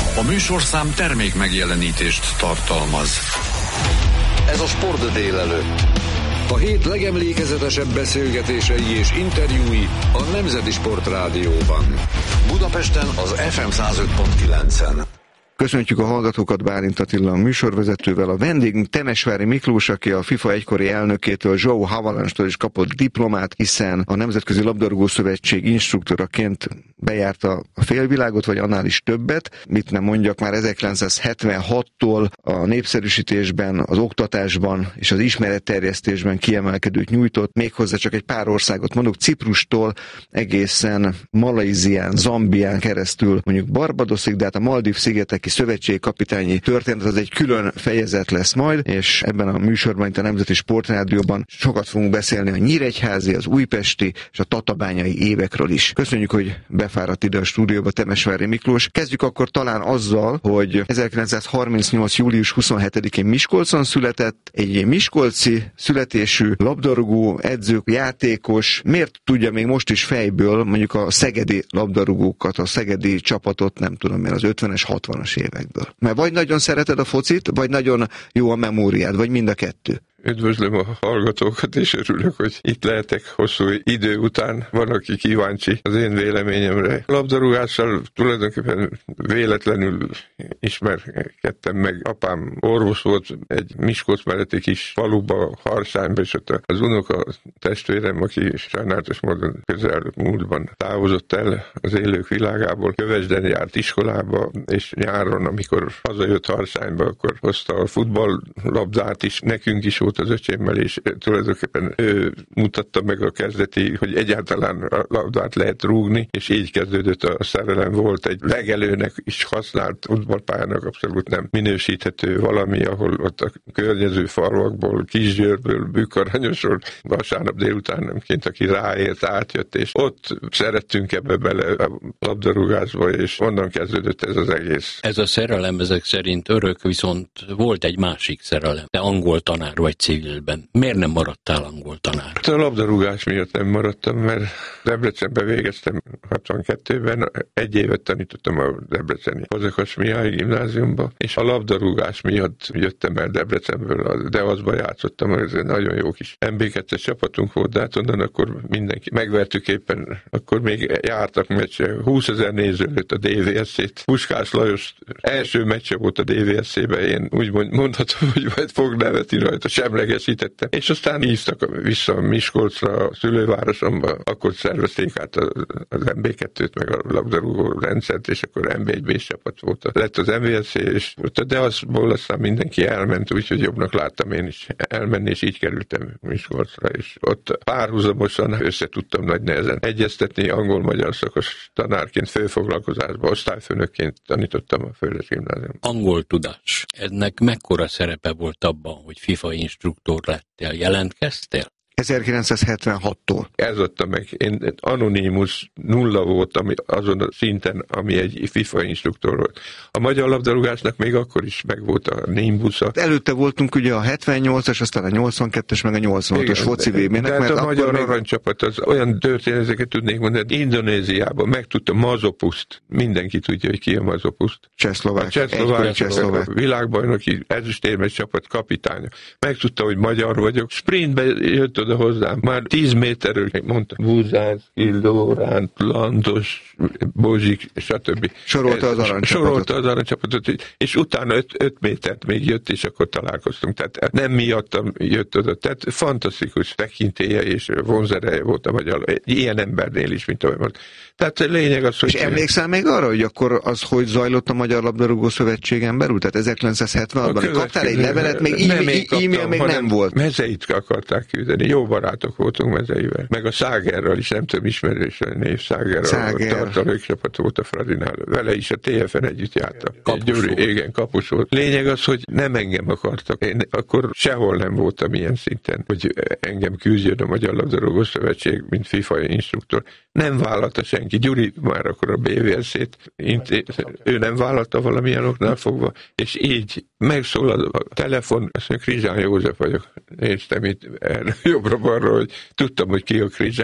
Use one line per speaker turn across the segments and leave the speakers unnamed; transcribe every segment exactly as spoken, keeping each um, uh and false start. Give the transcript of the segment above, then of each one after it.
A műsorszám termék megjelenítést tartalmaz. Ez a Sport délelőtt. A hét legemlékezetesebb beszélgetései és interjúi a Nemzeti Sport Rádióban. Budapesten az ef em száz öt pont kilencen.
Köszöntjük a hallgatókat, Bálint Attila a műsorvezetővel. A vendégünk Temesvári Miklós, aki a FIFA egykori elnökétől, João Havelange-tól is kapott diplomát, hiszen a Nemzetközi Labdarúgó Szövetség instruktoraként bejárta a félvilágot, vagy annál is többet. Mit nem mondjak, már ezerkilencszázhetvenhattól a népszerűsítésben, az oktatásban és az ismeretterjesztésben kiemelkedőt nyújtott, méghozzá csak egy pár országot mondok, Ciprustól egészen Malajzián, Zambián keresztül mondjuk Barbadosig, de hát a Maldív-szigeteki szövetségkapitányi történet az egy külön fejezet lesz majd, és ebben a műsorban, itt a Nemzeti Sportrádióban sokat fogunk beszélni a nyíregyházi, az újpesti és a tatabányai évekről is. Köszönjük, hogy befáradt ide a stúdióba Temesvári Miklós. Kezdjük akkor talán azzal, hogy ezerkilencszázharmincnyolc. július huszonhetedikén Miskolcon született, egy miskolci születésű labdarúgó, edző, játékos. Miért tudja még most is fejből mondjuk a szegedi labdarúgókat, a szegedi csapatot, nem tudom én, az ötvenes, hatvanas évekből? Mert vagy nagyon szereted a focit, vagy nagyon jó a memóriád, vagy mind a kettő?
Üdvözlöm a hallgatókat, és örülök, hogy itt lehetek hosszú idő után. Van, aki kíváncsi az én véleményemre. Labdarúgással tulajdonképpen véletlenül ismerkedtem meg. Apám orvos volt egy Miskolc melletti kis faluba, Harsányba, és ott az unoka testvérem, aki sajnálatos módon közel múltban távozott el az élők világából, Kövesden járt iskolába, és nyáron, amikor hazajött Harsányba, akkor hozta a futballlabdát is, nekünk is volt az öcsémmel, és tulajdonképpen ő mutatta meg a kezdeti, hogy egyáltalán a labdát lehet rúgni, és így kezdődött a szerelem. Volt egy legelőnek is használt futballpályának abszolút nem minősíthető valami, ahol ott a környező falvakból, Kisgyőrből, Bükkaranyosról vasárnap délutánonként, aki ráért, átjött, és ott szerettünk ebbe bele a labdarúgásba, és onnan kezdődött ez az egész.
Ez a szerelem ezek szerint örök, viszont volt egy másik szerelem, de angol tanár vagy civilben. Miért nem maradtál angol tanár?
A labdarúgás miatt nem maradtam, mert Debrecenben végeztem hatvankettőben, egy évet tanítottam a debreceni Fazekas Mihály gimnáziumba, és a labdarúgás miatt jöttem el Debrecenből, a Deaszba játszottam, ez egy nagyon jó kis em bé kettes csapatunk volt, de hát onnan akkor mindenki megvertük éppen, akkor még jártak meccse, húszezer néző lőtt a dé vé es cét. Puskás Lajos első meccse volt a dé vé es cébe, én úgy mondhatom, hogy majd fog nevetni rajta, semlegesítettem. És aztán hívtak vissza Miskolcra, a szülővárosomba, akkor szervezték át az em bé kettőt, meg a labdarúgó rendszert, és akkor em bé egy B-s csapat volt. Lett az em vé es cé, és de azból aztán mindenki elment, úgyhogy jobbnak láttam én is elmenni, és így kerültem Miskolcra, és ott párhuzamosan össze tudtam nagy nehezen egyeztetni, angol-magyar szakos tanárként, főfoglalkozásban, osztályfőnökként tanítottam a Földes Gimnáziumban.
Angol tudás. Ennek mekkora szerepe volt abban, hogy FIFA instruktor lettél? Jelentkeztél?
ezerkilencszázhetvenhattól.
Ez adta meg. Én anonimus nulla voltam azon a szinten, ami egy FIFA instruktor volt. A magyar labdarúgásnak még akkor is megvolt a Nimbusza.
Előtte voltunk ugye a hetvennyolcas, aztán a nyolcvankettes, meg a nyolcvanhatos foci vé bé-nek.
De hát a magyar még... aranycsapat az olyan történeteket tudnék mondani. Indonéziában megtudta Mazopuszt. Mindenki tudja, hogy ki a Mazopuszt.
Csehszlovák.
A Csehszlovák, Csehszlovák. Világbajnoki ezüstérmes csapat kapitánya. Megtudta, hogy magyar vagyok. Sprintbe jött oda hozzám. Már tíz méterről mondta Buzánszki, Lóránt, Lantos, Bozsik, stb.
Sorolta az aranycsapatot.
Sorolta az aranycsapatot, és utána öt métert még jött, és akkor találkoztunk. Tehát nem miattam jött oda. Tehát fantasztikus tekintélye és vonzereje volt a magyar. Ilyen embernél is, mint ahogy mondta. Tehát lényeg az, hogy...
És emlékszel még arra, hogy akkor az, hogy zajlott a Magyar Labdarúgó Szövetségen belül? Tehát ezerkilencszázhetvenhatban kaptál egy levelet, még e-mail még nem volt.
Mezeit akarták küldeni. Jó barátok voltunk Mezeivel. Meg a Szágerral is, nem tudom, ismerős a név Szágerral.
Száger.
Tartalékcsapat volt a Fradinál. Vele is a té ef en együtt jártak.
Kapus
Gyuri,
volt.
igen, kapus volt. Lényeg az, hogy nem engem akartak. Én akkor sehol nem voltam ilyen szinten, hogy engem küldjön a Magyar Labdarúgó Szövetség, mint FIFA instruktor. Nem vállalta senki. Gyuri már akkor a bé vé es cét, ő nem vállalta valamilyen oknál fogva, és így megszólal a telefon, azt mondja, Krizsán József vagyok. Néztem itt jobbra-balra, hogy tudtam, hogy ki a Krizsán.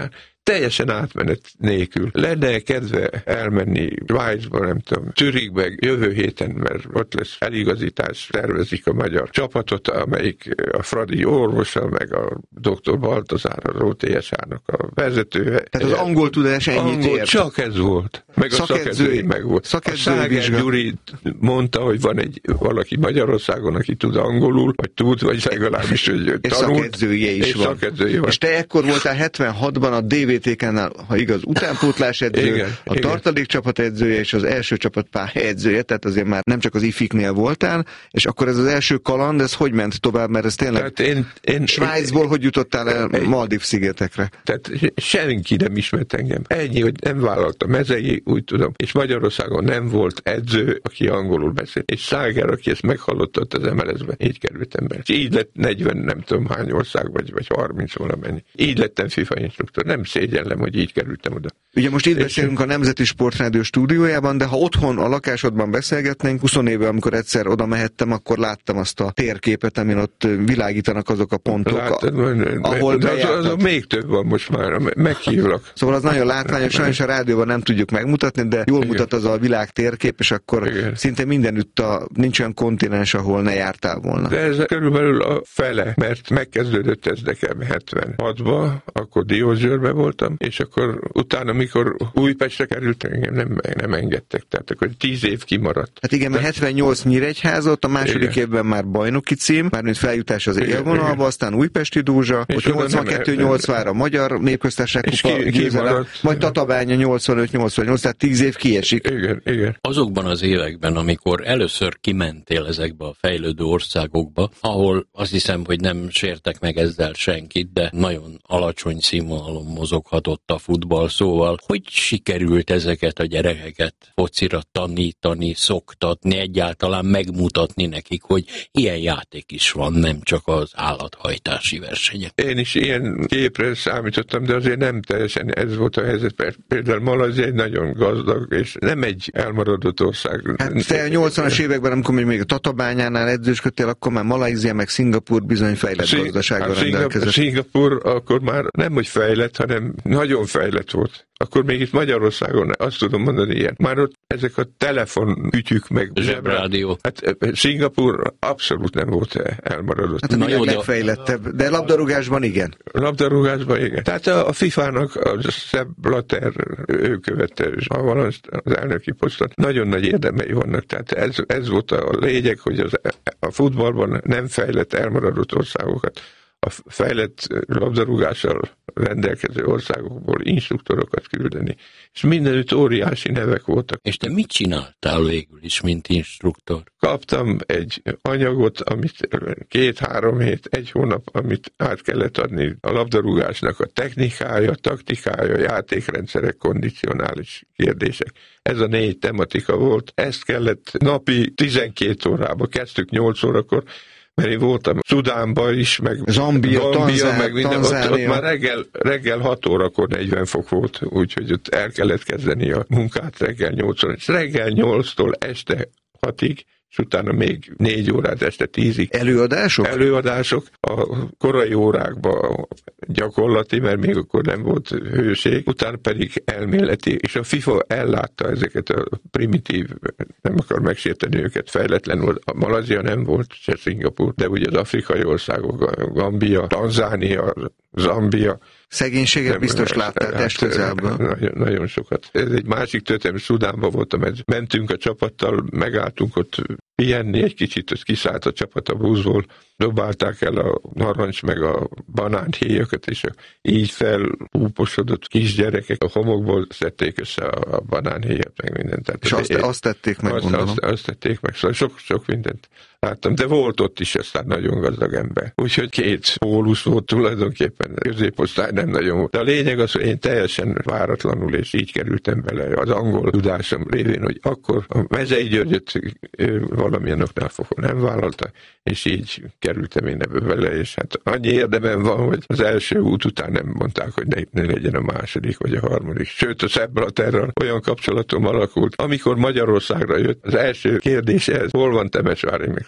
teljesen átmenet nélkül. Lenne kedve elmenni Svájcba, nem tudom, Zürichbe jövő héten, mert ott lesz eligazítás, tervezik a magyar csapatot, amelyik a Fradi orvosa, meg a doktor Baltazár, az o té es á-nak a vezetője.
Tehát az angol tudás ennyit
angol,
ért.
csak ez volt. Meg a szakedzői meg volt.
Szakedzői
a Ságer Gyuri mondta, hogy van egy valaki Magyarországon, aki tud angolul, vagy tud, vagy legalábbis, hogy
és
tanult.
Szakedzője is
és
van.
Szakedzője van.
És te ekkor voltál hetvenhatban a dé vé té ká-nál, ha igaz, utánpótlás edző,
igen,
a
igen.
tartalékcsapat edzője és az első csapat edzője, tehát azért már nem csak az ifiknél voltál, és akkor ez az első kaland, ez hogy ment tovább, mert ez tényleg
Tehát én, én,
Svájcból
én,
hogy jutottál el
én,
Maldív-szigetekre?
Tehát senki nem ismert engem. Ennyi, hogy nem vállalta mezei, úgy tudom. És Magyarországon nem volt edző, aki angolul beszélt. És Ságer, aki ezt meghallotta ott az em el es-ben, így kerültem be. És így lett negyven, nem tudom hány ország, vagy, vagy harminc valamennyi. Így lettem FIFA instruktor. Nem szégyellem, hogy így kerültem oda.
Ugye most itt beszélünk a Nemzeti Sportrádió stúdiójában, de ha otthon a lakásodban beszélgetnénk, húsz éve, amikor egyszer oda mehettem, akkor láttam azt a térképet, amin ott világítanak azok a pontok,
Látod,
ahol
de az, az, az még több van most már, meghívlak.
Szóval az nagyon látványos, sajnos a rádióban nem tudjuk megmutatni, de jól
igen.
mutat az a világ térkép, és akkor igen. szinte mindenütt a, nincs olyan kontinens, ahol ne jártál volna.
De ez körülbelül a fele, mert megkezdődött ez nekem hetvenhatban, akkor Diósgyőrben voltam, és akkor utána, mikor Újpestre kerültem, engem nem, nem engedtek, tehát akkor tíz év kimaradt.
Hát igen, mert hetvennyolc Nyíregyházat, a második igen. évben már bajnoki cím, mármint feljutás az élvonalba, aztán újpesti dúzsa, ott nyolcvankettő nyolcvanra magyar népköztársaság kupa győzelem, majd Tatabánya nyolcvanöt nyolcvannyolc, tehát tíz év kiesik.
Igen, igen.
Azokban az években, amikor először kimentél ezekbe a fejlődő országokba, ahol azt hiszem, hogy nem sértek meg ezzel senkit, de nagyon alacsony színvonalon mozoghatott a futball, szóval hogy sikerült ezeket a gyerekeket focira tanítani, szoktatni, egyáltalán megmutatni nekik, hogy ilyen játék is van, nem csak az állathajtási versenyek.
Én is ilyen képre számítottam, de azért nem teljesen ez volt a helyzet, mert például Malajzia egy nagyon gazdag, és nem egy elmaradott ország.
Hát te a nyolcvanas években, amikor még a Tatabányánál edzősködtél, akkor már Malajzia meg Szingapúr bizony fejlett Szing- gazdasággal
hát
rendelkezett.
Szingapúr akkor már nem, hogy fejlett, hanem nagyon fejlett volt. Akkor még itt Magyarországon azt tudom mondani ilyen. Már ott ezek a telefonütyük meg
zsebrádió.
Hát Szingapúr abszolút nem volt elmaradott.
Hát a világ legfejlettebb, de labdarúgásban igen.
Labdarúgásban igen. Tehát a, a fifának a Sepp Blatter, ő követte a az elnöki posztot. Nagyon nagy érdemei vannak. Tehát ez, ez volt a lényeg, hogy az, a futballban nem fejlett elmaradott országokat, a fejlett labdarúgással rendelkező országokból instruktorokat küldeni. És mindenütt óriási nevek voltak.
És te mit csináltál végül is, mint instruktor?
Kaptam egy anyagot, amit két-három hét, egy hónap, amit át kellett adni a labdarúgásnak a technikája, taktikája, játékrendszerek, kondicionális kérdések. Ez a négy tematika volt. Ezt kellett napi tizenkét órába, kezdtük nyolc órakor, mert én voltam Szudánban is, meg
Zambia,
Gambia,
Tanzán,
meg minden, ott, ott már reggel, reggel hat órakor negyven fok volt, úgyhogy ott el kellett kezdeni a munkát reggel nyolcra, és reggel nyolctól este hatig, és utána még négy órát este tízig.
Előadások?
Előadások a korai órákban gyakorlati, mert még akkor nem volt hőség, utána pedig elméleti, és a FIFA ellátta ezeket a primitív, nem akar megsérteni őket, fejletlen, a Malajzia nem volt, se Szingapúr, de ugye az afrikai országok, Gambia, Tanzánia, Zambia.
Szegénységet nem, biztos láttál testközelből.
Nagyon, nagyon sokat. Ez egy másik történet, Szudánban voltam, ez. Mentünk a csapattal, megálltunk ott pihenni egy kicsit, az kiszállt a csapat a buszból, dobálták el a narancs meg a banánhéjakat, és így felúposodott kisgyerekek a homokból szedték össze a banánhéjat, meg mindent. Tehát
és azt, azt tették meg,
azt,
gondolom.
Azt, azt tették meg, szóval sok-sok mindent láttam, de volt ott is aztán nagyon gazdag ember. Úgyhogy két pólusz volt tulajdonképpen, középosztály nem nagyon volt. De a lényeg az, hogy én teljesen váratlanul, és így kerültem bele az angol tudásom révén, hogy akkor a Mezei Györgyöt valamilyen oknál fogva nem vállalta, és így kerültem én ebbe bele, és hát annyi érdemem van, hogy az első út után nem mondták, hogy ne, ne legyen a második vagy a harmadik. Sőt, a Sepp Blatterrel olyan kapcsolatom alakult, amikor Magyarországra jött, az első kérdés ez, hol van Temesvári Miklós?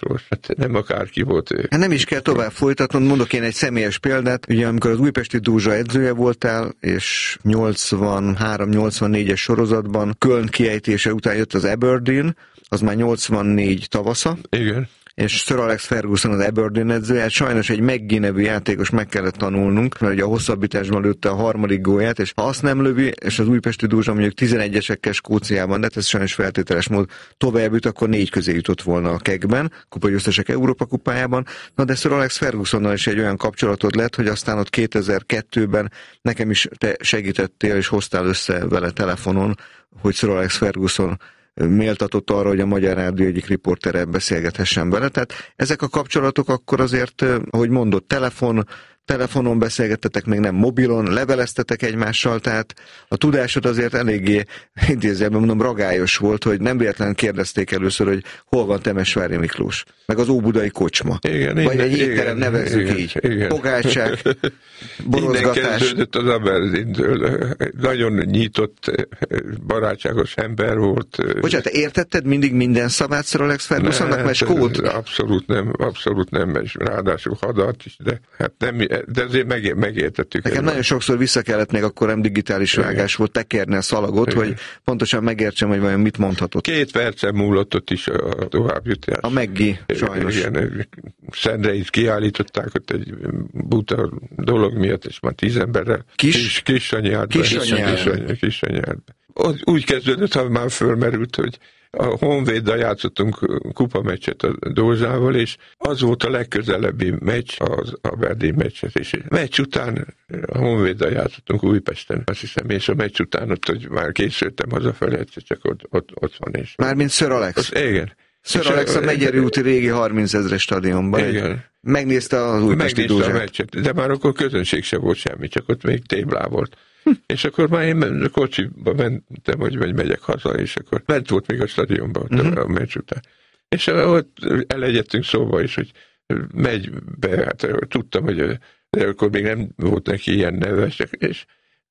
Miklós. Hát nem akárki volt ő.
Hát nem is kell tovább folytatnod, mondok én egy személyes példát. Ugye amikor az Újpesti Dózsa edzője voltál, és nyolcvanhárom nyolcvannégyes sorozatban Köln kiejtése után jött az Aberdeen, az már nyolcvannégy tavasza.
Igen.
És Sir Alex Ferguson az Aberdeen edzője, hát sajnos egy McGee nevű játékos meg kellett tanulnunk, mert ugye a hosszabbításban lőtte a harmadik gólját, és ha azt nem lövi, és az Újpesti Dózsa mondjuk tizenegyesekkel Skóciában, de hát ez sajnos feltételes mód tovább jut, akkor négy közé jutott volna a kegben, kupagyőztesek Európa kupájában. Na de Sir Alex Fergusonnal is egy olyan kapcsolatod lett, hogy aztán ott kétezer-kettőben nekem is te segítettél, és hoztál össze vele telefonon, hogy Sir Alex Ferguson méltatott arra, hogy a Magyar Rádió egyik riportere beszélgethessen vele. Tehát ezek a kapcsolatok akkor azért, ahogy mondott, telefon, telefonon beszélgettetek, még nem mobilon, leveleztetek egymással, tehát a tudásod azért eléggé, idézőjelben mondom, ragályos volt, hogy nem véletlenül kérdezték először, hogy hol van Temesvári Miklós, meg az óbudai kocsma.
Igen,
vagy
innen,
egy étterem,
igen,
nevezzük
igen,
így.
Igen.
Pogácság, borozgatás.
Innen kezdődött az Aberdeen-től. Nagyon nyitott, barátságos ember volt.
Bocsánat, te értetted mindig minden szavát Sir Alex Fergusonnak, mert skót?
Abszolút nem, abszolút nem, és ráadásul hadat is, de hát nem, de azért meg, megértettük.
Nekem nagyon sokszor vissza kellett, még akkor nem digitális
Igen.
vágás volt, tekerni a szalagot, Igen. hogy pontosan megértsem, hogy vajon mit mondhatott.
Két percen múlott ott is a továbbjutás.
A McGee, sajnos.
Igen, Szendreit kiállították ott egy buta dolog miatt, és már tíz emberrel.
Kis?
Kisanyjárban.
Kisanyjárban.
Kisanyjárban. Úgy kezdődött, ha már fölmerült, hogy a Honvéddal játszottunk kupameccset a Dózsával, és az volt a legközelebbi meccs, az Aberdeen meccset, és meccs után a Honvéddal játszottunk Újpesten, azt hiszem, és a meccs után ott, hogy már készültem hazafelé, csak ott, ott, ott van. És
mármint Sir Alex?
Az, igen.
Sir Alex a Megyeri úti régi harmincezres stadionban.
Igen.
Megnézte az Újpesti Dózsát.
A meccset, de már akkor közönség se volt semmi, csak ott még téblá volt. Hm. És akkor már én a kocsiba mentem, hogy megyek haza, és akkor bent volt még a stadionban uh-huh. a meccs után. És ott elegyedtünk szóba is, hogy megy be, hát tudtam, hogy de akkor még nem volt neki ilyen neve, és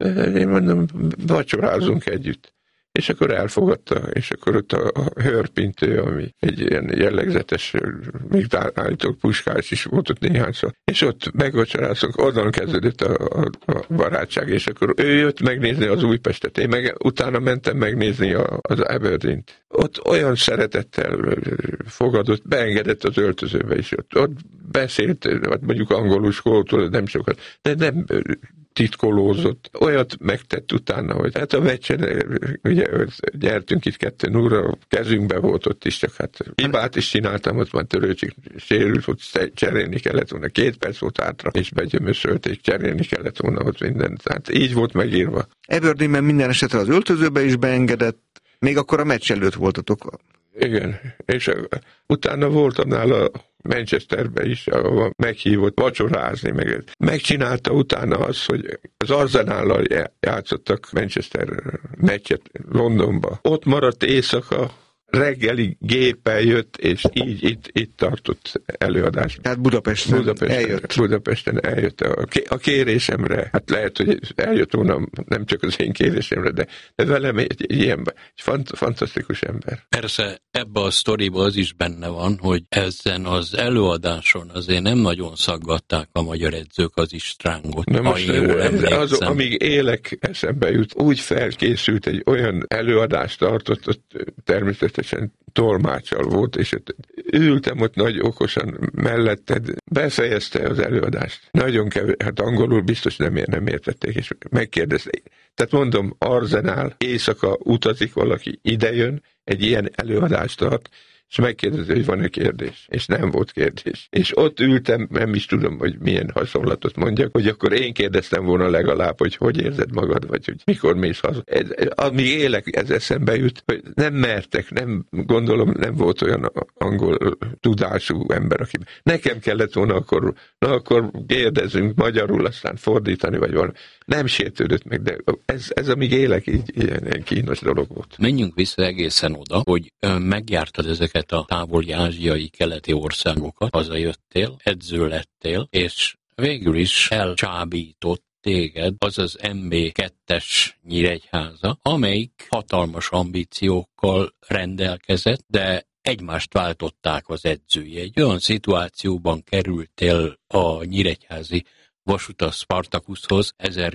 én mondom, vacsorázunk együtt. És akkor elfogadta, és akkor ott a, a hörpintő, ami egy ilyen jellegzetes, még állítólag Puskás is volt ott néhányszor. És ott megvacsoráztunk, onnan kezdődött a, a, a barátság, és akkor ő jött megnézni az Újpestet, én meg utána mentem megnézni a, az Aberdeen-t. Ott olyan szeretettel fogadott, beengedett az öltözőbe is, ott, ott beszélt, mondjuk angolul, skótól, nem sokat, de nem titkolózott. Olyat megtett utána, hogy hát a meccsen, ugye gyertünk itt kettő nullra, kezünkbe volt ott is, csak hát hibát is csináltam, ott már Törőcsik sérült, hogy cserélni kellett volna, két perc volt hátra, és begyömösölték, cserélni kellett volna ott mindent. Tehát így volt megírva.
Aberdeenben minden esetre az öltözőbe is beengedett, még akkor a meccs előtt voltatok.
Igen, és utána voltam nála Manchesterbe is, ahol meghívott vacsorázni, meg megcsinálta utána azt, hogy az Arsenállal játszottak Manchester meccset Londonba. Ott maradt éjszaka, reggeli géppel jött, és így itt, itt tartott előadást.
Tehát Budapesten,
Budapesten
eljött.
Budapesten eljött a, a kérésemre. Hát lehet, hogy eljött volna nem csak az én kérésemre, de, de velem egy, egy ilyen egy fant, fantasztikus ember.
Persze ebbe a sztoriba az is benne van, hogy ezen az előadáson azért nem nagyon szaggatták a magyar edzők az istrángot.
Na most
jól
az, amíg élek, eszembe jut, úgy felkészült, egy olyan előadást tartott, ott természetesen tolmáccsal volt, és ott ültem ott nagy okosan melletted, befejezte az előadást. Nagyon kevés, hát angolul biztos nem, ér, nem értették, és megkérdezték. Tehát mondom, Arsenal, éjszaka utazik valaki, idejön, egy ilyen előadást tart, és megkérdezi, hogy van-e kérdés. És nem volt kérdés. És ott ültem, nem is tudom, hogy milyen hasonlatot mondjak, hogy akkor én kérdeztem volna legalább, hogy hogy érzed magad, vagy hogy mikor mész haza. Ez, amíg élek, ez eszembe jut, hogy nem mertek, nem gondolom, nem volt olyan angol tudású ember, aki nekem kellett volna akkor, na akkor kérdezzünk magyarul, aztán fordítani, vagy valami. Nem sértődött meg, de ez, ez amíg élek, így ilyen kínos dolog volt.
Menjünk vissza egészen oda, hogy megjártad ezeket a távoli ázsiai keleti országokat, hazajöttél, edző lettél, és végül is elcsábított téged az az em bé kettes Nyíregyháza, amelyik hatalmas ambíciókkal rendelkezett, de egymást váltották az edzői. Egy olyan szituációban kerültél a nyíregyházi Vasutas Spartakuszhoz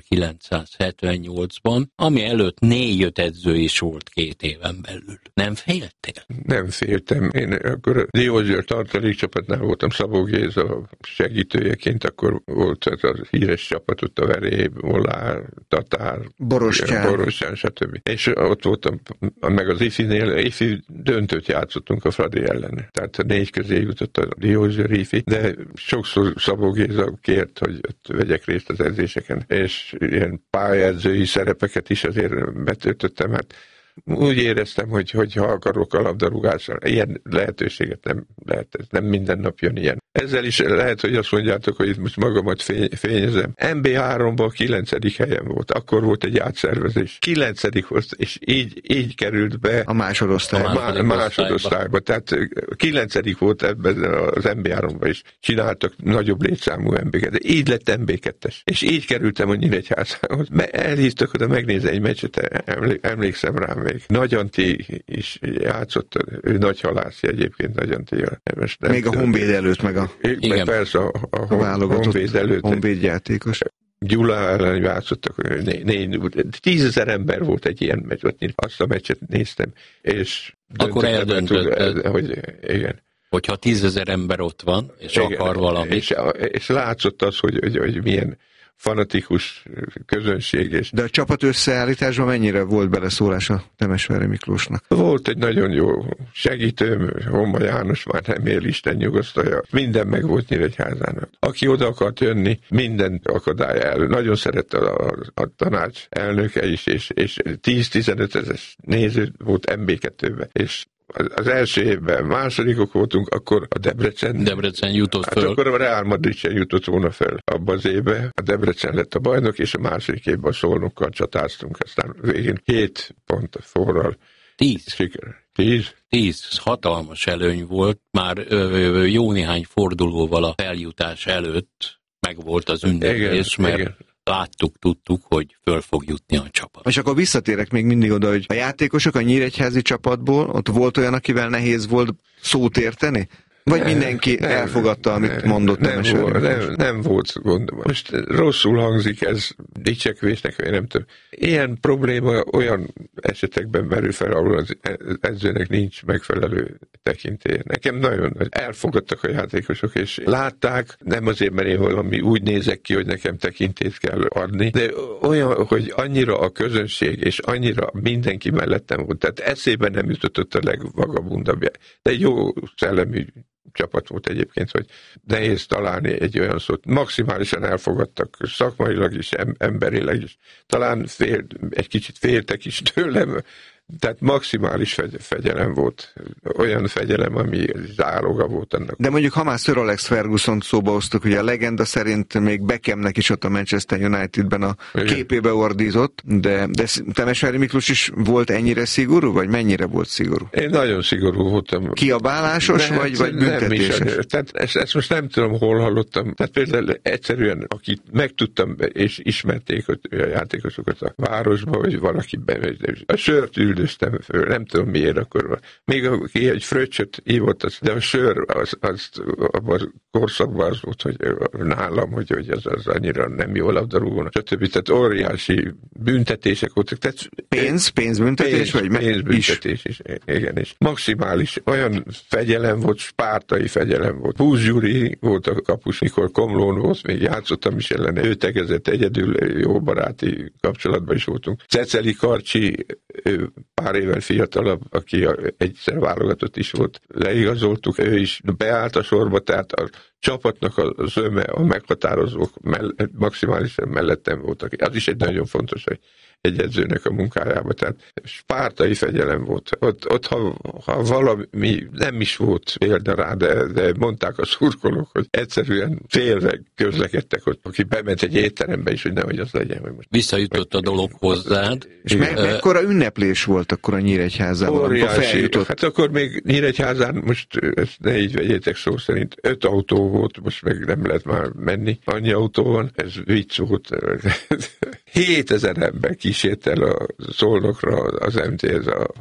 ezerkilencszázhetvennyolcban, ami előtt négy-öt edző is volt két éven belül. Nem féltél?
Nem féltem. Én akkor a Diózsőr tartalékcsapatnál voltam, Szabó Géza segítőjeként, akkor volt ez a híres csapat, ott a Veréb, Molár, Tatár,
Borostyán,
Borostyán, stb. És ott voltam, meg az ifinél, ifi döntőt játszottunk a Fradi ellen. Tehát a négy közé jutott a Diózsőr ifi, de sokszor Szabó Géza kért, hogy vegyek részt az edzéseken, és ilyen pályaedzői szerepeket is azért betöltöttem, hát úgy éreztem, hogy, hogy ha akarok a labdarúgással, ilyen lehetőséget nem lehet, ez nem minden nap jön ilyen. Ezzel is lehet, hogy azt mondjátok, hogy itt most magamat fény, fényezem. em bé háromban kilencedik helyen volt, akkor volt egy átszervezés. kilencedik volt, és így, így került be
a másodosztályba.
A másodosztályba. másodosztályba. Tehát kilencedik volt ebben az em bé háromban is. Csináltak nagyobb létszámú em bé-ket, de így lett em bé kettes. És így kerültem a Nyíregyházához. Elhívtak oda megnézni egy meccset, emlékszem rám még. Nagy Antti is játszott, ő nagy halász egyébként, Nagy Antti.
Még a Honvéd előtt, meg a,
meg persze a, a, a, a Honvéd előtt.
Honvéd játékos.
Gyula ellen játszottak, né, né, tízezer ember volt egy ilyen meccs, ott azt a meccset néztem, és
akkor eldöntötted,
hogy igen.
Hogyha tízezer ember ott van, és igen, akar valamit.
És, és látszott az, hogy, hogy, hogy milyen fanatikus közönség. És
de a csapat összeállításban mennyire volt beleszólás a Temesvári Miklósnak?
Volt egy nagyon jó segítőm, Homma János, már nem él, Isten nyugosztalja. Minden meg volt Nyíregyházának. Aki oda akart jönni, mindent akadály elő. Nagyon szerette a, a, a tanács elnöke is, és, és tíz-tizenöt ezeres néző volt em bé kettőben, és az első évben másodikok voltunk, akkor a Debrecen...
Debrecen jutott
hát
föl.
akkor a Real Madrid sem jutott volna föl abban az évben. A Debrecen lett a bajnok, és a második évben a Szolnokkal csatáztunk, aztán végén hét pont forral.
Tíz.
Siker. Tíz?
Tíz. Hatalmas előny volt. Már ö, jó néhány fordulóval a feljutás előtt meg volt az ünneplés, mert igen. Láttuk, tudtuk, hogy föl fog jutni a csapat.
És akkor visszatérek még mindig oda, hogy a játékosok a nyíregyházi csapatból, ott volt olyan, akivel nehéz volt szót érteni? Vagy nem, mindenki nem, elfogadta, amit nem, mondott
nem, nem, volt, nem, nem volt gondom. Most rosszul hangzik ez dicsekvésnek, vagy nem tudom. Ilyen probléma olyan esetekben merül fel, ahol az edzőnek nincs megfelelő tekintély. Nekem nagyon elfogadtak a játékosok, és látták, nem azért, mert én valami úgy nézek ki, hogy nekem tekintélyt kell adni, de olyan, hogy annyira a közönség, és annyira mindenki mellettem volt. Tehát eszébe nem jutott a legvagabundabb. De egy jó szellemű csapat volt egyébként, hogy nehéz találni egy olyan szót. Maximálisan elfogadtak szakmailag is, emberileg is. Talán fél, egy kicsit féltek is tőlem, tehát maximális fegy- fegyelem volt. Olyan fegyelem, ami záloga volt annak.
De mondjuk, ha már Sir Alex Ferguson szóba hoztuk, ugye a legenda szerint még Beckhamnek is ott a Manchester Unitedben a igen. képébe ordízott, de, de Temesvári Miklós is volt ennyire szigorú, vagy mennyire volt szigorú?
Én nagyon szigorú voltam.
Kiabálásos, ne, vagy, vagy büntetéses?
Nem is, tehát ezt, ezt most nem tudom, hol hallottam. Tehát például egyszerűen, akit megtudtam, és ismerték a játékosokat a városba, vagy valaki be, a sört üldöztem föl, nem tudom miért akkor. Még aki egy fröccsöt ívott, az, de a sör, az, az abban a korszakban az volt, hogy nálam, hogy, hogy az, az annyira nem jó labdarúgó, stb. Tehát óriási büntetések voltak. Tehát
pénz, pénzbüntetés, pénz, vagy
pénzbüntetés is. is. Igen, és maximális olyan fegyelem volt, spártai fegyelem volt. Húsz Gyuri volt a kapus, mikor Komlón volt, még játszottam is ellene. Ő tegezett egyedül, jó baráti kapcsolatban is voltunk. Ceceli Karcsi, ő pár évvel fiatalabb, aki egyszer válogatott is volt. Leigazoltuk, ő is beállt a sorba, tehát a csapatnak a zöme, a meghatározók mell- maximálisan mellettem voltak. Az is egy nagyon fontos, hogy egy edzőnek a munkájában, tehát spártai fegyelem volt. Ott, ott ha, ha valami nem is volt példa rá, de, de mondták a szurkolók, hogy egyszerűen félve közlekedtek, hogy aki bement egy étterembe is, hogy nehogy az legyen. Hogy most
visszajutott a dolog hozzád.
És me- mekkora ünneplés volt akkor a Nyíregyházában, amikor feljutott?
Hát akkor még Nyíregyházán, most ezt ne így vegyétek szó szerint, öt autó volt, most meg nem lehet már menni. Annyi autó van, ez vicc volt. hétezer ember kísért el a Szolnokra az em té, ez a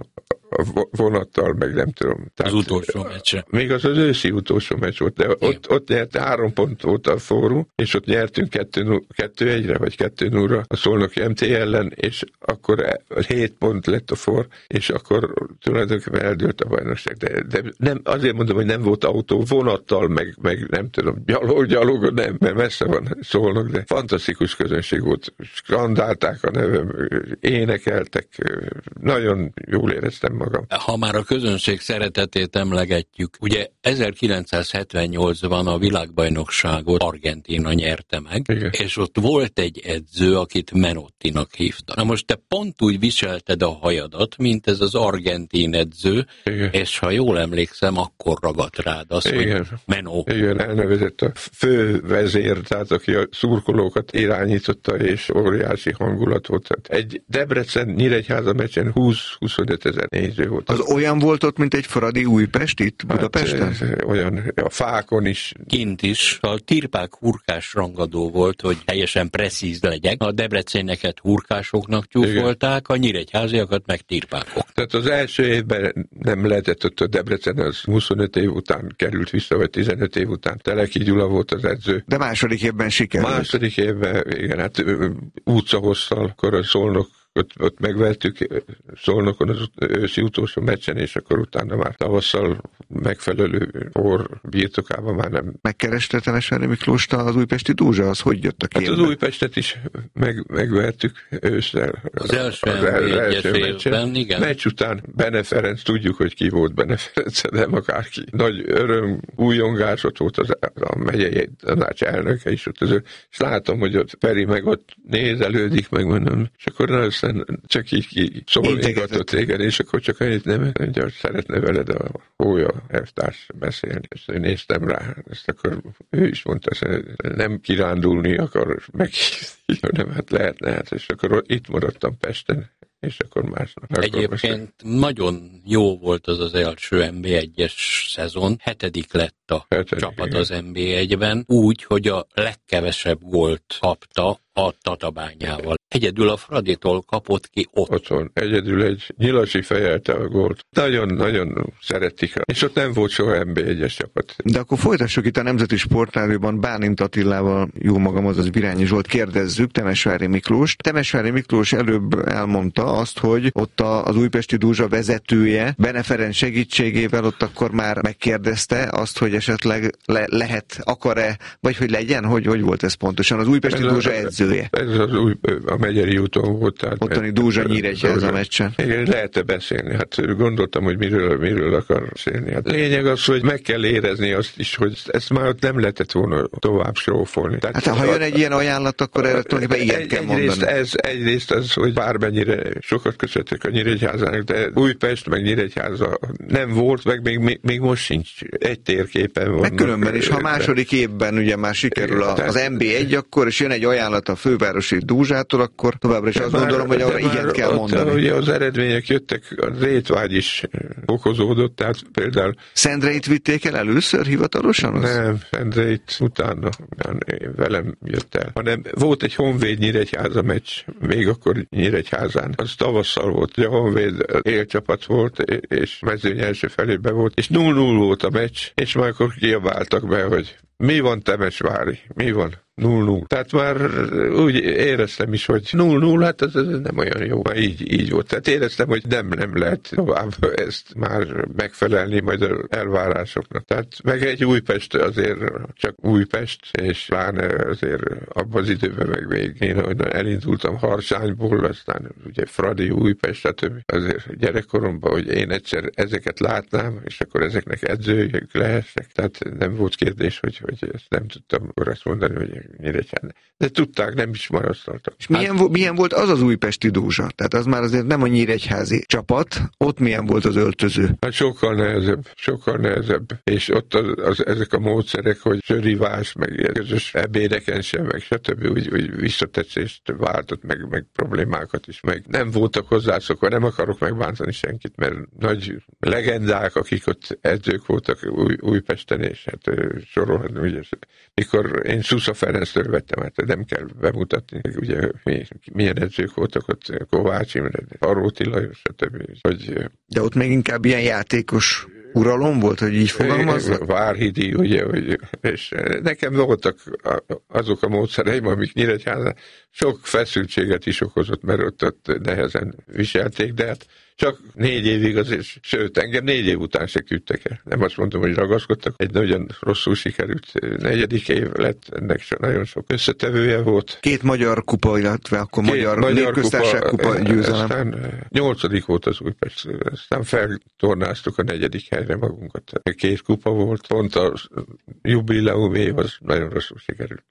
a vonattal, meg nem tudom.
Tehát, az utolsó meccse.
Még az az őszi utolsó meccs volt, de ott, ott nyert három pont volt a fórum, és ott nyertünk kettő egyre, vagy kettő nullra a Szolnoki em té ellen, és akkor hét pont lett a for, és akkor tulajdonképpen eldőlt a bajnokság. De, de nem, azért mondom, hogy nem volt autó, vonattal, meg, meg nem tudom, gyalog, gyalog, nem, mert messze van Szolnok, de fantasztikus közönség volt. Skandálták a nevem, énekeltek, nagyon jól éreztem magam.
Ha már a közönség szeretetét emlegetjük, ugye ezerkilencszázhetvennyolcban a világbajnokságot Argentína nyerte meg, igen. És ott volt egy edző, akit Menottinak hívta. Na most te pont úgy viselted a hajadat, mint ez az argentin edző, igen. És ha jól emlékszem, akkor ragadt rád az, igen. Hogy Menó.
Igen, elnevezett a fővezér, tehát aki a szurkolókat irányította, és óriási hangulat volt. Egy Debrecen-Nyíregyháza meccsen húsz-huszonöt ezer néző volt.
Az olyan volt ott, mint egy Fradi Újpest itt Budapesten?
Hát, olyan, a fákon is.
Kint is. A tirpák hurkás rangadó volt, hogy teljesen precíz legyek. A debreceneket hurkásoknak tyúfolták, a nyíregyháziakat meg tirpákok.
Tehát az első évben nem lehetett ott a Debrecen, az huszonöt év után került vissza, vagy tizenöt év után. Teleki Gyula volt az edző.
De második évben sikerült.
Második évben, igen, hát útcahosszal, akkor a Szolnok Ott, ott megvertük Szolnokon az őszi utolsó meccsen, és akkor utána már tavasszal megfelelő or birtokában már nem.
Megkereste Temesvári Miklóst az újpesti Dózsa, az hogy jött a képbe?
Hát az Újpestet is meg, megvertük ősszel.
Az első, az el, első meccsen. Igen.
Meccs után Bene Ferenc, tudjuk, hogy ki volt Bene Ferenc, de akárki. Nagy öröm, újongás, ott volt az, a megyei tanács elnöke is ott, az, és látom, hogy ott Feri meg ott nézelődik, meg mondom, és akkor na, csak így, így szólígatott, igen, és akkor csak annyit nem, hogy szeretne veled a Hólya elvtárs beszélni. És én néztem rá, ezt akkor ő is mondta, hogy nem kirándulni akar meghívni, hanem hát lehetne, hát, és akkor itt maradtam Pesten. És akkor másnap.
Egyébként akkor nagyon jó volt az az első en bé egyes szezon. Hetedik lett a Hetedik, csapat igen. Az en bé egyben, úgy, hogy a legkevesebb gólt kapta a Tatabányával. Egyedül a Fraditól kapott ki ott.
Otthon. Egyedül egy Nyilasi fejelte a gólt. Nagyon-nagyon szeretik. És ott nem volt soha en bé egyes csapat.
De akkor folytassuk itt a Nemzeti Sportrádióban Bálint Attilával, jó magam, azaz Birányi Zsolt, kérdezzük Temesvári Miklóst. Temesvári Miklós előbb elmondta azt, hogy ott az újpesti Dózsa vezetője Bene Ferenc segítségével ott akkor már megkérdezte azt, hogy esetleg le- lehet, akar-e, vagy hogy legyen, hogy, hogy volt ez pontosan az újpesti Dózsa edzője.
Ez az új, a Megyeri úton volt. Tehát
ottani Dózsa Nyíregyháza meccsen.
Igen, lehet-e beszélni? Hát gondoltam, hogy miről, miről akar beszélni. Hát lényeg az, hogy meg kell érezni azt is, hogy ezt már nem lehetett volna tovább srófolni.
Tehát, hát ha jön egy ilyen ajánlat, akkor erre tulajdonképpen igen kell mondani.
Ez egyrészt az, hogy bármennyire sokat köszöntek a Nyíregyházának, de Újpest meg Nyíregyháza nem volt, meg még, még, még most sincs. Egy térképen van.
Meg különben is, ha második évben ugye már sikerül a, az en bé egy, akkor és jön egy ajánlat a fővárosi Dózsától, akkor továbbra is azt gondolom, hogy arra igen kell mondani.
Ugye az eredmények jöttek, a rétvágy is fokozódott, tehát például...
Szendreit vitték el először hivatalosan? Az?
Nem, Szendreit utána velem jött el. Hanem volt egy Honvéd Nyíregyháza meccs, még akkor Nyíregyházán. Az tavasszal volt, ugye a Honvéd élcsapat volt, és mezőny első felében volt, és null null volt a meccs, és már akkor kiabáltak be, hogy mi van Temesvári, mi van? null null. Tehát már úgy éreztem is, hogy null null, hát ez, ez nem olyan jó. Már így, így volt. Tehát éreztem, hogy nem, nem lehet tovább ezt már megfelelni majd az elvárásoknak. Tehát meg egy Újpest azért csak Újpest, és pláne azért abban az időben meg még én elindultam Harsányból, aztán ugye Fradi, Újpest, stb. Azért gyerekkoromban, hogy én egyszer ezeket látnám, és akkor ezeknek edzőjük lehessek. Tehát nem volt kérdés, hogy, hogy ezt nem tudtam akkor azt mondani, hogy Nyíregyháza. De tudták, nem is marasztaltak.
És milyen, hát, milyen volt az az újpesti Dózsa? Tehát az már azért nem a nyíregyházi csapat. Ott milyen volt az öltöző?
Hát sokkal nehezebb, sokkal nehezebb. És ott az, az, ezek a módszerek, hogy sörivás, meg közös ebédeken sem, meg stb. Úgy, úgy visszatetszést váltott, meg, meg problémákat is, meg nem voltak hozzászokva, nem akarok megbántani senkit, mert nagy legendák, akik ott edzők voltak Új, Újpesten, és hát sorolhatni, ugye, mikor én Szusza Ferenctől vettem át, nem kell bemutatni, ugye milyen edzők voltak ott, Kovács Imre, Aróti Lajos, stb. Hogy,
de ott még inkább ilyen játékos uralom volt, hogy így fogalmazzak?
Várhidi, ugye, hogy, és nekem voltak azok a módszereim, amik Nyíregyházán sok feszültséget is okozott, mert ott, ott nehezen viselték, de hát csak négy évig azért, sőt, engem négy év után se küldtek el. Nem azt mondom, hogy ragaszkodtak. Egy nagyon rosszul sikerült negyedik év lett, ennek nagyon sok összetevője volt.
Két magyar kupa, illetve akkor Két magyar, magyar népköztársaság kupa, kupa győzelem.
Aztán nyolcadik volt az Újpest, aztán feltornáztuk a negyedik helyre magunkat. Két kupa volt, pont a jubileum év az nagyon rosszul sikerült.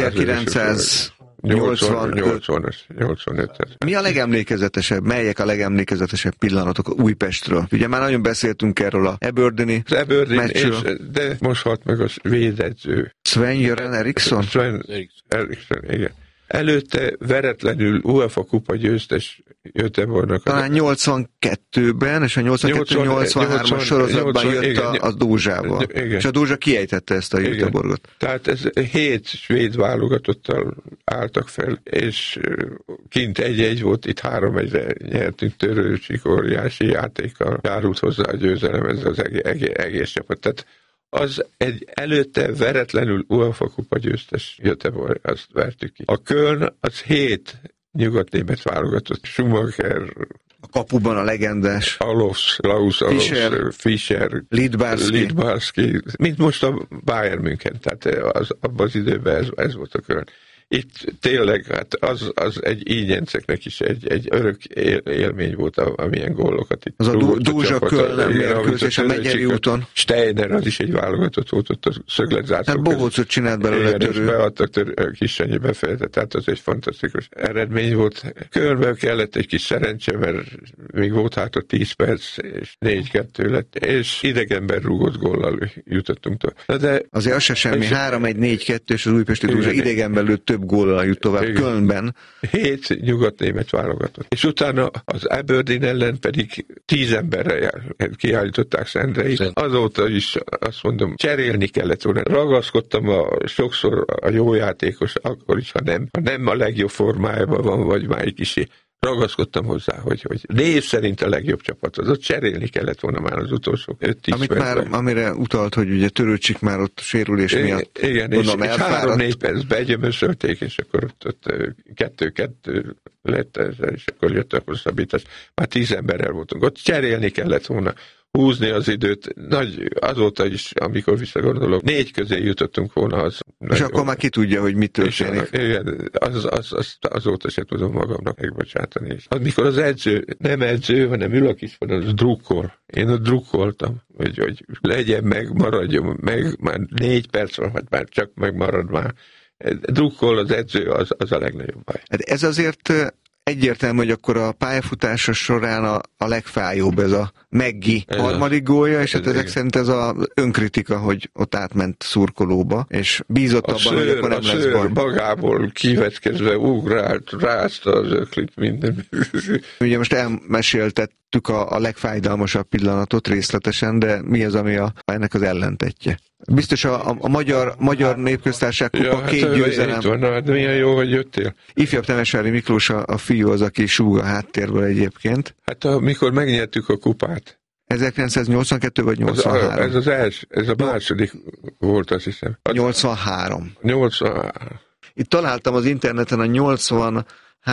ezerkilencszáznyolcvanöt. Mi a legemlékezetesebb, melyek a legemlékezetesebb pillanatok Újpestről? Ugye már nagyon beszéltünk erről a Aberdeen-i
az Aberdeen és, de most halt meg a védedző.
Sven-Göran Eriksson?
Sven Eriksson, igen. Előtte veretlenül UEFA kupa győztes Göteborgnak.
Talán nyolcvankettőben, és a nyolcvankettő nyolcvanhármas sorozatban jött igen, a, a Dózsával. Igen. És a Dózsa kiejtette ezt a Göteborgot.
Tehát ez hét svéd válogatottal álltak fel, és kint egy-egy volt, itt három egyre nyertünk, Törőcsik óriási játékkal járult hozzá a győzelem, ez az egész, egész, egész csapat. Tehát az egy előtte veretlenül UEFA kupa győztes Göteborg, azt vertük ki. A Köln az hét nyugatnémet válogatott. Schumacher,
a kapuban a legendás
Alofs, Klaus Alofs, Fischer, Fischer
Lidbarski.
Lidbarski, mint most a Bayern München, tehát az, abban az időben ez, ez volt a Köln. Itt tényleg, hát az, az egy ígyenceknek is egy, egy örök él, élmény volt, amilyen gólokat itt.
Az a Dózsa Köln mérkőzés a Megyeri úton.
Steiner, az is egy válogatott volt ott a szögletzászló.
Hát Bohócot csinált belőle törő.
Beadtak törő, Kissanyi befejezett, tehát az egy fantasztikus eredmény volt. Kölnben kellett egy kis szerencse, mert még volt hát a tíz perc, és négy kettő lett, és idegenben rúgott góllal jutottunk tovább. De
azért az se semmi, három egy négy kettő, és az újpesti Dózsa idegenben lőtt több góllal jut tovább Kölnben.
Hét nyugatnémet válogatott. És utána az Aberdeen ellen pedig tíz emberre kiállították Szendreit. Azóta is azt mondom, cserélni kellett volna. Ragaszkodtam a, sokszor a jó játékos, akkor is, ha nem, ha nem a legjobb formájában van, vagy már egy kicsi. Ragaszkodtam hozzá, hogy, hogy név szerint a legjobb csapat az, ott cserélni kellett volna már az utolsó öt-tíz
Amit már, amire utalt, hogy ugye Törőcsik már ott sérülés
igen,
miatt.
Igen, gondolom, és, és három-négy perc begyömöszölték, és akkor ott, ott kettő-kettő lett, és akkor jött a hosszabbítás. Már tíz emberrel voltunk, ott cserélni kellett volna. Húzni az időt, nagy, azóta is, amikor visszagondolok, négy közé jutottunk volna. Az
és akkor jó. Már ki tudja, hogy mi történik.
Igen, az, az, az, azóta se tudom magamnak megbocsátani. Amikor az edző, nem edző, hanem ül a kis van, az drukkol. Én ott drukkoltam, hogy, hogy legyen meg, maradjon meg, már négy perc van, hát már csak megmarad már. Drukkol az edző, az, az a legnagyobb baj.
Hát ez azért egyértelmű, hogy akkor a pályafutása során a, a legfájóbb ez a Meggi harmadik gólja, és hát ezek szerint ez az önkritika, hogy ott átment szurkolóba, és bízott abban, szőr, hogy akkor nem lesz baj.
Magából kivetkezve ugrált, rázta az öklit, minden.
Ugye most elmeséltettük a, a legfájdalmasabb pillanatot részletesen, de mi az, ami a, ennek az ellentetje? Biztos a, a, a magyar, magyar népköztársaság kupa ja, két hát, győzelem.
Van, na, hát milyen jó, hogy jöttél.
Ifjabb Temesvári Miklós a, a fiú az, aki súg a háttérből egyébként.
Hát amikor megnyertük a kupát.
ezerkilencszáznyolcvankettő vagy nyolcvanhárom?
Ez, a, ez az első, ez a második volt, azt hiszem.
A nyolcvanhárom.
nyolcvanhárom.
Itt találtam az interneten a nyolcvanhárom,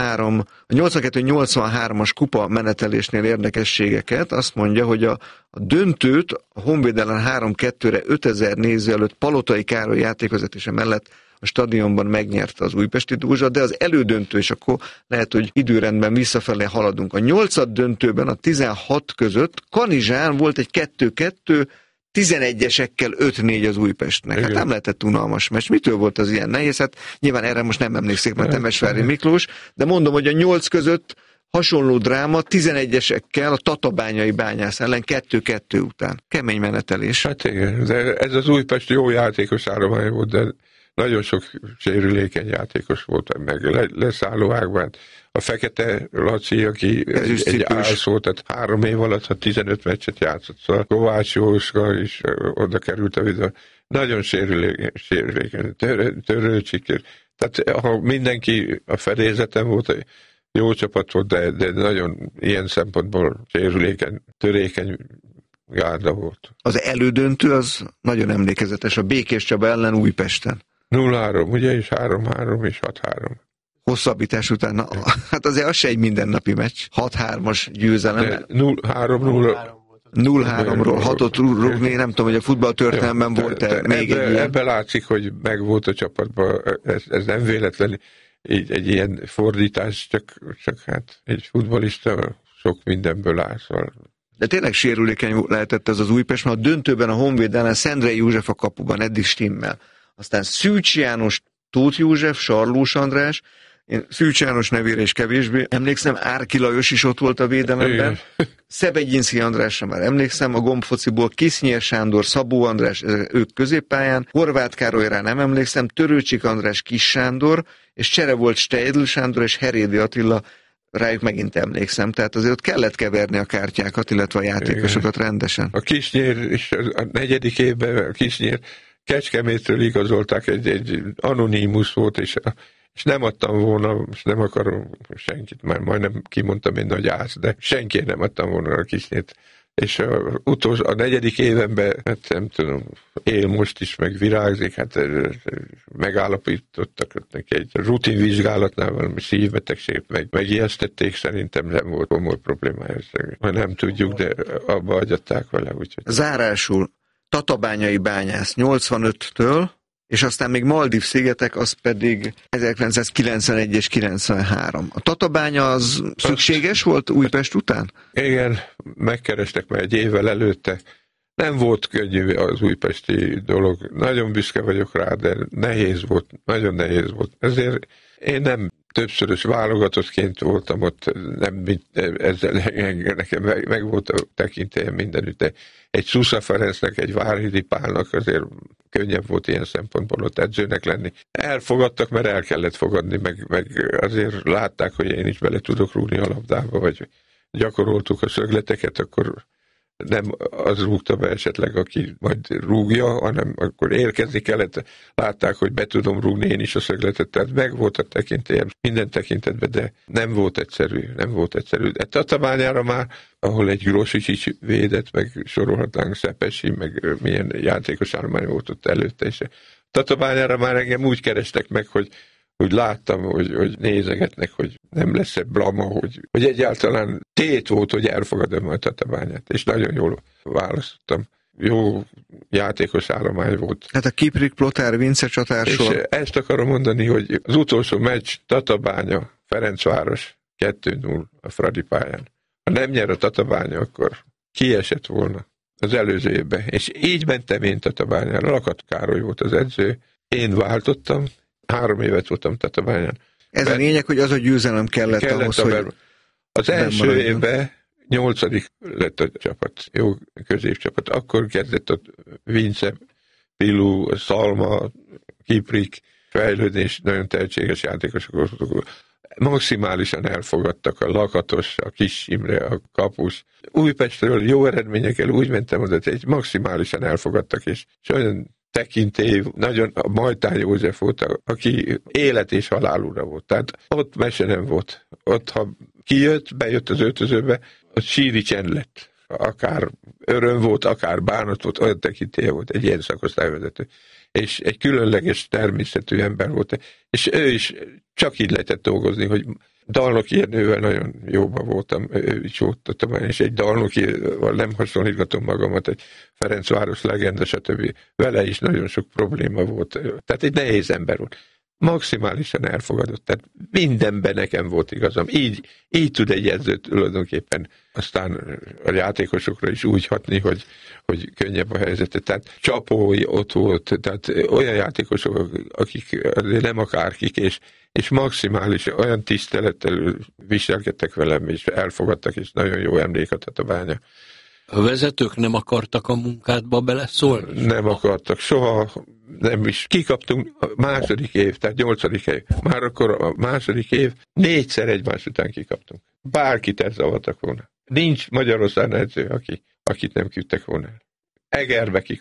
a nyolcvankettő nyolcvanhármas kupa menetelésnél érdekességeket. Azt mondja, hogy a, a döntőt a Honvéd ellen három kettőre ötezer néző előtt Palotai Károly játékvezetése mellett a stadionban megnyerte az újpesti Dózsa, de az elődöntő, és akkor lehet, hogy időrendben visszafelé haladunk. A nyolcad döntőben a tizenhat között Kanizsán volt egy kettő kettő, tizenegyesekkel öt négy az Újpestnek. Hát nem lehetett unalmas meccs. Mitől volt az ilyen nehéz? Hát nyilván erre most nem emlékszik, mert Temesvári Miklós, de mondom, hogy a nyolc között hasonló dráma tizenegyesekkel a Tatabányai Bányász ellen kettő kettő után. Kemény menetelés.
Hát igen, de ez az Újpest jó játékos állomány volt, de nagyon sok sérülékeny játékos volt, meg le, leszállóágban. A Fekete Laci, aki egy, egy álsz volt, tehát három év alatt, ha tizenöt meccset játszott, szóval Kovács Jóska is oda került a videó. nagyon sérülékeny, sérülékeny törő, törőcsik. Tehát ha mindenki a fedélzeten volt, jó csapat volt, de, de nagyon ilyen szempontból sérülékeny, törékeny gárda volt.
Az elődöntő az nagyon emlékezetes, a Békés Csaba ellen Újpesten.
nulla három, ugye, és három három és hat három.
Hosszabbítás után, na, hát azért az se egy mindennapi meccs. hat hármas győzelem.
nulla három nulla
nulla háromról hatot rúgni, nem tudom, hogy a futballtörténelemben volt-e még
ebbe,
egy ilyen.
Ebben látszik, hogy megvolt a csapatban, ez, ez nem véletlen, egy, egy ilyen fordítás, csak, csak hát egy futballista sok mindenből áll. Szóval.
De tényleg sérülékeny lehetett ez az Újpest, mert a döntőben a Honvéd ellen Szendrei József a kapuban, eddig stimmel. Aztán Szűcs János, Tóth József, Sarlós András, én Szűcs János nevére is kevésbé emlékszem, Árki Lajos is ott volt a védelemben, Szebegyinszky Andrásra már emlékszem, a gombfociból Kisznyér Sándor, Szabó András, ők középpályán, Horváth Károlyra nem emlékszem, Törőcsik András, Kis Sándor, és csere volt Steidl Sándor és Herédi Attila, rájuk megint emlékszem, tehát azért ott kellett keverni a kártyákat, illetve a játékosokat igen. rendesen.
A Kisznyér is a negyedik évben a Kisznyér Kecskemétről igazolták, egy, egy anonimus volt, és, és nem adtam volna, és nem akarom senkit, már majdnem kimondtam én nagy ász, de senki nem adtam volna a Kisznyért. És a, utolsó, a negyedik évenben, hát nem tudom, él most is, meg virágzik, hát megállapítottak neki egy rutinvizsgálatnál valami szívbetegséget, meg megijesztették, szerintem nem volt komoly problémája. Nem tudjuk, de abba agyatták vele. Úgyhogy...
Zárásul Tatabányai Bányász nyolcvanöttől, és aztán még Maldív-szigetek, az pedig ezerkilencszázkilencvenegy és kilencvenhárom. A Tatabánya az szükséges volt Újpest után?
Igen, megkerestek már egy évvel előtte. Nem volt könnyű az újpesti dolog. Nagyon büszke vagyok rá, de nehéz volt, nagyon nehéz volt. Ezért én nem többszörös válogatottként voltam ott, nem, ezzel nekem meg, meg volt a tekintélyem mindenütt, de egy Szusza Ferencnek, egy Várhidi Pálnak azért könnyebb volt ilyen szempontból ott edzőnek lenni. Elfogadtak, mert el kellett fogadni, meg, meg azért látták, hogy én is bele tudok rúgni a labdába, vagy gyakoroltuk a szögleteket, akkor nem az rúgta be esetleg, aki majd rúgja, hanem akkor érkezni kellett. Látták, hogy be tudom rúgni én is a szögletet, tehát meg volt a tekintélyem minden tekintetben, de nem volt egyszerű, nem volt egyszerű. De Tatabányára már, ahol egy Grosicsics védett, meg sorolhatnánk Szepesi, meg milyen játékos állomány volt ott előtte, és Tatabányára már engem úgy kerestek meg, hogy hogy láttam, hogy, hogy nézegetnek, hogy nem lesz-e blama, hogy, hogy egyáltalán tét volt, hogy elfogadom a Tatabányát, és nagyon jól választottam. Jó játékos állomány volt.
Hát a Kiprik, Plotár, Vince csatársor.
És ezt akarom mondani, hogy az utolsó meccs Tatabánya, Ferencváros kettő null a Fradi pályán. Ha nem nyer a Tatabánya, akkor kiesett volna az előző évben. És így mentem én Tatabányára. Lakat Károly volt az edző. Én váltottam, három évet voltam Tatabányán.
Ez a lényeg, hogy az a győzelem kellett, kellett ahhoz, hogy...
Az első évben nyolcadik lett a csapat, jó középcsapat. Akkor kezdett a Vince, Pilu, Szalma, Kiprik fejlődni, és nagyon tehetséges játékosok. Maximálisan elfogadtak a Lakatos, a Kis Imre, a Kapus. Újpestről jó eredményekkel úgy mentem oda, hogy maximálisan elfogadtak, és, és olyan tekintély, nagyon a Majtán József volt, aki élet és halálúra volt. Tehát ott mese nem volt. Ott, ha kijött, bejött az öltözőbe, ott síri csend lett. Akár öröm volt, akár bánat volt, olyan tekintélye volt, egy ilyen szakosztályvezető. És egy különleges természetű ember volt. És ő is csak így lehetett dolgozni, hogy Dalnoki nővel nagyon jóban voltam, ő is volt, és egy Dalnokival nem hasonlítgatom magamat, egy Ferencváros legenda, stb. Vele is nagyon sok probléma volt. Tehát egy nehéz ember volt. Maximálisan elfogadott, tehát mindenben nekem volt igazam. Így, így tud egy edző tulajdonképpen aztán a játékosokra is úgy hatni, hogy, hogy könnyebb a helyzet. Tehát Csapói ott volt, tehát olyan játékosok, akik nem akárkik, és, és maximális olyan tisztelettel viselkedtek velem, és elfogadtak, és nagyon jó emlék a Tatabánya.
A vezetők nem akartak a munkádba beleszólni?
Nem akartak, soha nem is. Kikaptunk a második év, tehát nyolcadik év. Már akkor a második év négyszer egymás után kikaptunk. Bárkit elzavartak volna. Nincs Magyarországon edző, aki, akit nem küldtek volna. Egerbe kikaptunk.